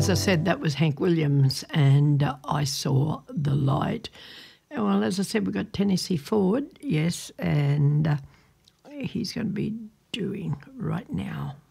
as I said, that was Hank Williams and I Saw the Light. Well, as I said, we've got Tennessee Ford, yes, and he's going to be doing right now.